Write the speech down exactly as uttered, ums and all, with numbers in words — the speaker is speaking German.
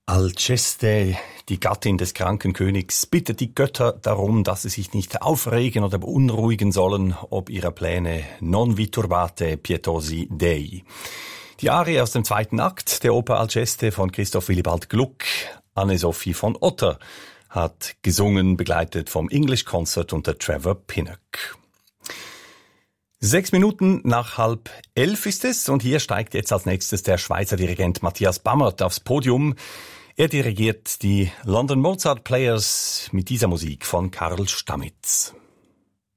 Alceste, die Gattin des kranken Königs, bittet die Götter darum, dass sie sich nicht aufregen oder beunruhigen sollen, ob ihrer Pläne non vi turbate pietosi Dei. Die Arie aus dem zweiten Akt der Oper Alceste von Christoph Willibald Gluck, Anne-Sophie von Otter, hat gesungen, begleitet vom English Concert unter Trevor Pinnock. Sechs Minuten nach halb elf ist es und hier steigt jetzt als nächstes der Schweizer Dirigent Matthias Bammert aufs Podium. Er dirigiert die London Mozart Players mit dieser Musik von Karl Stamitz.